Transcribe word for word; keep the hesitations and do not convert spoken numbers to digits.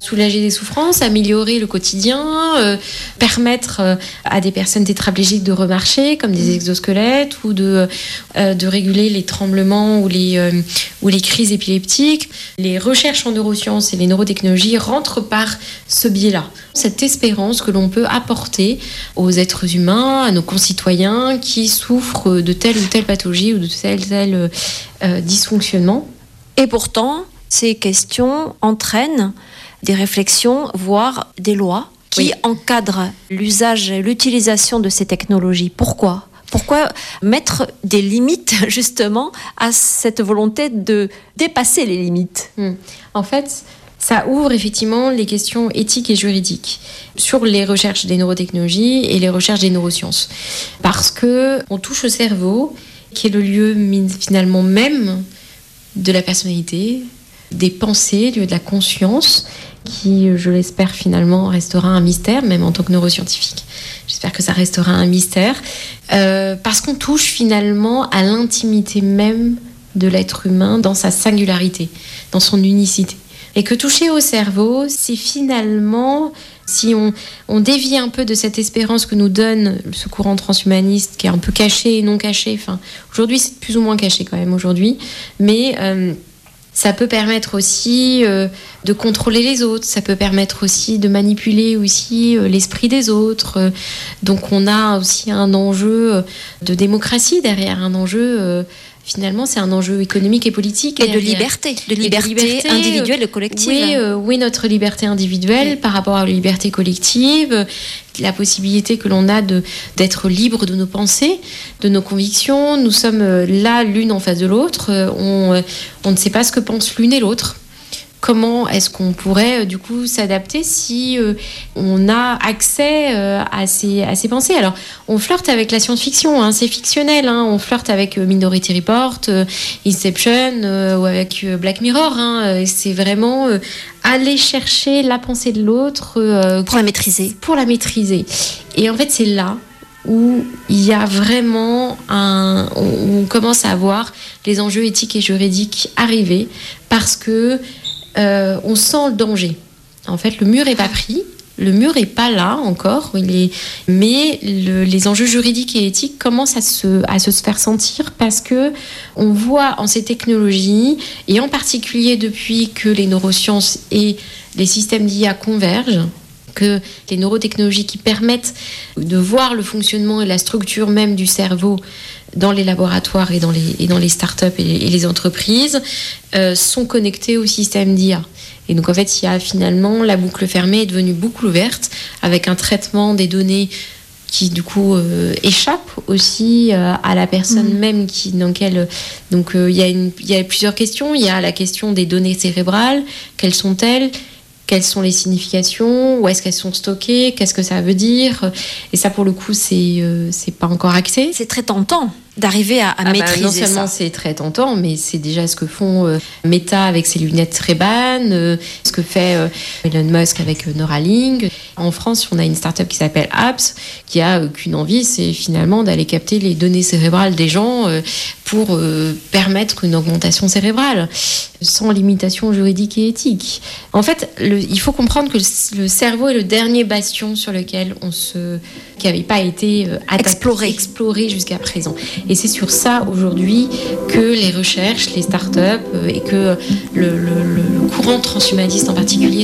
soulager des souffrances, améliorer le quotidien, euh, permettre euh, à des personnes tétraplégiques de remarcher, comme des exosquelettes, ou de, euh, de réguler les tremblements ou les, euh, ou les crises épileptiques. Les recherches en neurosciences et les neurotechnologies rentrent par ce biais-là. Cette espérance que l'on peut apporter aux êtres humains, à nos concitoyens qui souffrent de telle ou telle pathologie ou de tel ou tel euh, dysfonctionnement. Et pourtant, ces questions entraînent des réflexions, voire des lois qui oui. encadrent l'usage et l'utilisation de ces technologies. Pourquoi ? Pourquoi mettre des limites, justement, à cette volonté de dépasser les limites ? mmh. En fait, ça ouvre effectivement les questions éthiques et juridiques sur les recherches des neurotechnologies et les recherches des neurosciences. Parce qu'on touche au cerveau, qui est le lieu finalement même de la personnalité, des pensées, lieu de la conscience, qui, je l'espère, finalement restera un mystère, même en tant que neuroscientifique. J'espère que ça restera un mystère, euh, parce qu'on touche finalement à l'intimité même de l'être humain, dans sa singularité, dans son unicité. Et que toucher au cerveau, c'est finalement, si on, on dévie un peu de cette espérance que nous donne ce courant transhumaniste, qui est un peu caché et non caché, enfin, aujourd'hui c'est plus ou moins caché quand même aujourd'hui, mais... Euh, Ça peut permettre aussi euh, de contrôler les autres, ça peut permettre aussi de manipuler aussi euh, l'esprit des autres. Euh, donc on a aussi un enjeu de démocratie derrière, un enjeu, euh, finalement c'est un enjeu économique et politique. Et de liberté, de liberté, de liberté individuelle et collective. Oui, euh, oui, notre liberté individuelle oui. par rapport à la liberté collective, la possibilité que l'on a de, d'être libre de nos pensées, de nos convictions. Nous sommes là l'une en face de l'autre, on, on ne sait pas ce que pense l'une et l'autre. Comment est-ce qu'on pourrait du coup s'adapter si euh, on a accès euh, à, ces, à ces pensées ? Alors, on flirte avec la science-fiction, hein, c'est fictionnel. Hein, on flirte avec euh, Minority Report, euh, Inception euh, ou avec euh, Black Mirror. Hein, c'est vraiment euh, aller chercher la pensée de l'autre euh, pour la maîtriser. Pour la maîtriser. Et en fait, c'est là où il y a vraiment un, où on commence à voir les enjeux éthiques et juridiques arriver, parce que Euh, on sent le danger. En fait, le mur est pas pris, le mur est pas là encore, il est... mais le, les enjeux juridiques et éthiques commencent à se, à se faire sentir, parce que on voit en ces technologies, et en particulier depuis que les neurosciences et les systèmes d'I A convergent, que les neurotechnologies qui permettent de voir le fonctionnement et la structure même du cerveau dans les laboratoires et dans les, et dans les startups et les, et les entreprises euh, sont connectées au système d'I A. Et donc en fait, il y a finalement la boucle fermée est devenue boucle ouverte, avec un traitement des données qui du coup euh, échappe aussi euh, à la personne mmh. même qui, dans quelle, donc euh, il y a une, il y a plusieurs questions. Il y a la question des données cérébrales, quelles sont-elles ? Quelles sont les significations ? Où est-ce qu'elles sont stockées ? Qu'est-ce que ça veut dire ? Et ça, pour le coup, c'est, euh, c'est pas encore axé. C'est très tentant d'arriver à, à ah maîtriser bah, non seulement ça. C'est très tentant, mais c'est déjà ce que font euh, Meta avec ses lunettes Ray-Ban, euh, ce que fait euh, Elon Musk avec euh, Neuralink. En France, on a une start-up qui s'appelle Apps, qui a euh, qu'une envie, c'est finalement d'aller capter les données cérébrales des gens euh, pour euh, permettre une augmentation cérébrale, sans limitation juridique et éthique. En fait, le, il faut comprendre que le, le cerveau est le dernier bastion sur lequel on se, qui n'avait pas été euh, attaqué, exploré. exploré jusqu'à présent. Et c'est sur ça aujourd'hui que les recherches, les startups euh, et que le, le, le courant transhumaniste en particulier